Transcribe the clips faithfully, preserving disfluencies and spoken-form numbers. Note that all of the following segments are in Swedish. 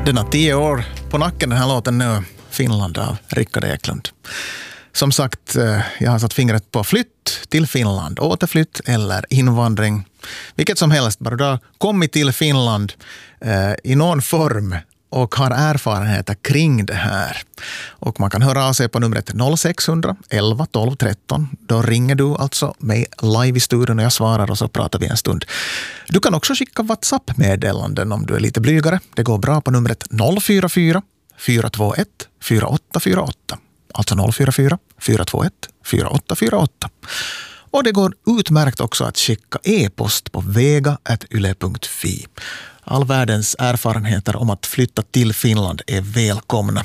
Den har tio år på nacken, den här låten nu, Finland av Rickard Eklund. Som sagt, jag har satt fingret på flytt till Finland, återflytt eller invandring. Vilket som helst, bara du har kommit till Finland eh, i någon form och har erfarenheter kring det här. Och man kan höra av sig på numret noll sex hundra elva tolv tretton. Då ringer du alltså mig live i studion och jag svarar och så pratar vi en stund. Du kan också skicka WhatsApp-meddelanden om du är lite blygare. Det går bra på numret noll fyra fyra fyra två ett fyra åtta fyra åtta. Alltså noll fyra fyra fyra två ett fyra åtta fyra åtta. Och det går utmärkt också att skicka e-post på vega at yle punkt fi. All världens erfarenheter om att flytta till Finland är välkomna.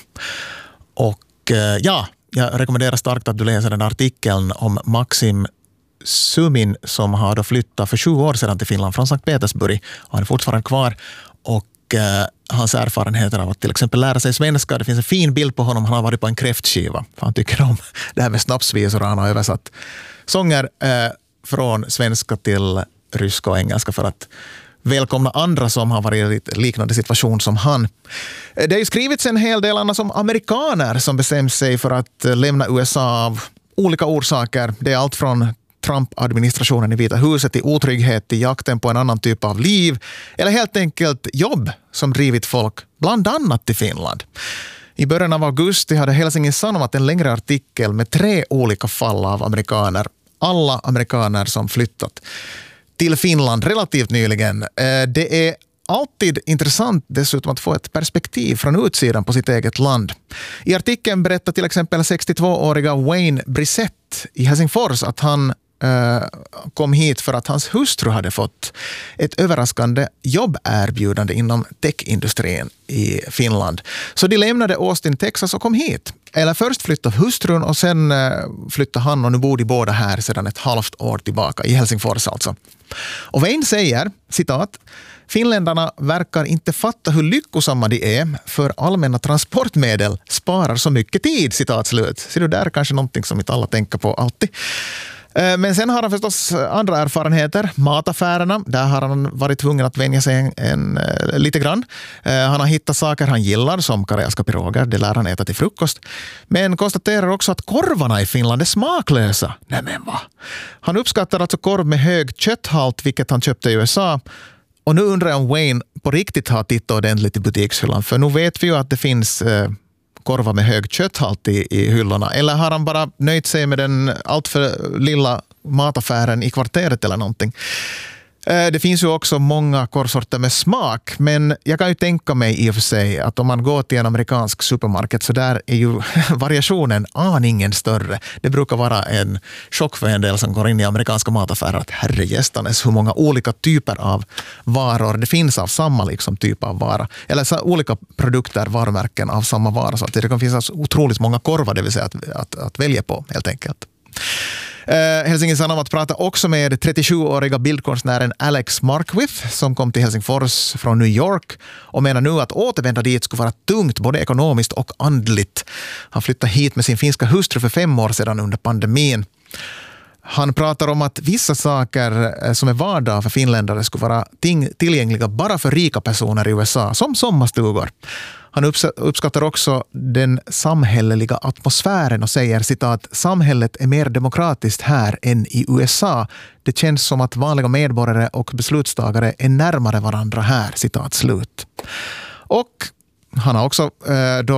Och eh, ja, jag rekommenderar starkt att du läser den artikeln om Maxim Sumin som har då flyttat för tjugo år sedan till Finland från Sankt Petersburg. Han är fortfarande kvar och eh, hans erfarenheter av att till exempel lära sig svenska. Det finns en fin bild på honom, han har varit på en kräftskiva. För han tycker om det här med snapsvisor och han har översatt sånger eh, från svenska till ryska och engelska för att välkomna andra som har varit i liknande situation som han. Det har ju skrivits en hel del annars om amerikaner som bestämt sig för att lämna U S A av olika orsaker. Det är allt från Trump-administrationen i Vita huset till otrygghet, till jakten på en annan typ av liv eller helt enkelt jobb som drivit folk bland annat till Finland. I början av augusti hade Helsingin Sanomat en längre artikel med tre olika fall av amerikaner. Alla amerikaner som flyttat till Finland relativt nyligen. Det är alltid intressant dessutom att få ett perspektiv från utsidan på sitt eget land. I artikeln berättar till exempel sextiotvååriga Wayne Brissett i Helsingfors att han eh, kom hit för att hans hustru hade fått ett överraskande jobberbjudande inom techindustrin i Finland. Så de lämnade Austin, Texas och kom hit. Eller först flyttade hustrun och sen flyttade han och nu bor de båda här sedan ett halvt år tillbaka i Helsingfors alltså. Och Wayne säger, citat, finländarna verkar inte fatta hur lyckosamma de är för allmänna transportmedel sparar så mycket tid, citat slut. Så det där är kanske någonting som inte alla tänker på alltid. Men sen har han förstås andra erfarenheter. Mataffärerna, där har han varit tvungen att vänja sig en, en, lite grann. Han har hittat saker han gillar som karelska piroger, det lär han äta till frukost. Men konstaterar också att korvarna i Finland är smaklösa. Nej men va? Han uppskattar alltså korv med hög kötthalt, vilket han köpte i U S A. Och nu undrar jag om Wayne på riktigt har tittat ordentligt i butikshyllan. För nu vet vi ju att det finns eh, korvar med hög kötthalt i, i hyllorna. Eller har han bara nöjt sig med den alltför lilla mataffären i kvarteret eller någonting. Det finns ju också många korvsorter med smak, men jag kan ju tänka mig i och för sig att om man går till en amerikansk supermarket så där är ju variationen aningen större. Det brukar vara en chock för en del som går in i amerikanska mataffärer att herrejästanes hur många olika typer av varor det finns av samma liksom typ av vara. Eller så olika produkter, varumärken av samma vara. Så att det kan finnas otroligt många korvar, det vill säga att, att, att välja på helt enkelt. Uh, Helsingin Sanomat pratar också med trettiosjuåriga bildkonstnären Alex Markwith som kom till Helsingfors från New York och menar nu att återvända dit skulle vara tungt både ekonomiskt och andligt. Han flyttade hit med sin finska hustru för fem år sedan under pandemin. Han pratar om att vissa saker som är vardag för finländare skulle vara tillgängliga bara för rika personer i U S A, som sommarstugor. Han uppskattar också den samhälleliga atmosfären och säger, citat, samhället är mer demokratiskt här än i U S A. Det känns som att vanliga medborgare och beslutstagare är närmare varandra här, citat slut. Och han har också eh, då